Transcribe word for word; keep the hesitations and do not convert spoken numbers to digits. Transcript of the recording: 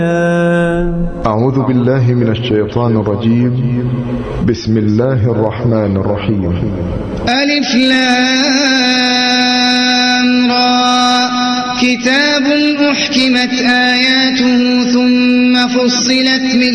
أعوذ بالله من الشيطان الرجيم. بسم الله الرحمن الرحيم. ألف لام را كتاب أحكمت آياته ثم فصلت من